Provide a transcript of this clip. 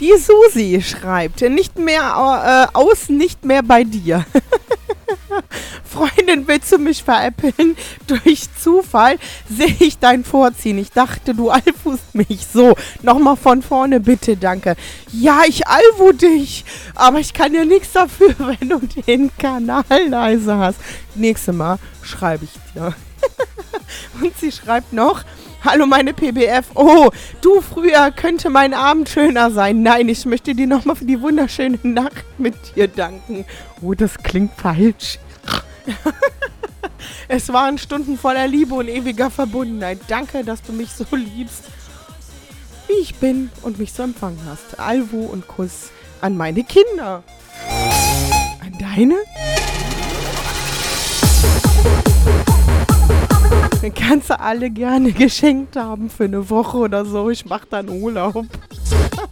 Die Susi schreibt, nicht mehr nicht mehr bei dir. Freundin, willst du mich veräppeln? Durch Zufall sehe ich dein Vorziehen. Ich dachte, du alfust mich. So, nochmal von vorne bitte, danke. Ja, ich alfu dich, aber ich kann ja nichts dafür, wenn du den Kanal leise hast. Nächstes Mal schreibe ich dir. Und sie schreibt noch, hallo meine PBF, oh, du, früher könnte mein Abend schöner sein. Nein, ich möchte dir nochmal für die wunderschöne Nacht mit dir danken. Oh, das klingt falsch. Es waren Stunden voller Liebe und ewiger Verbundenheit. Danke, dass du mich so liebst, wie ich bin und mich so empfangen hast. Alvu und Kuss an meine Kinder. An deine? Kannst du alle gerne geschenkt haben für eine Woche oder so. Ich mach dann Urlaub.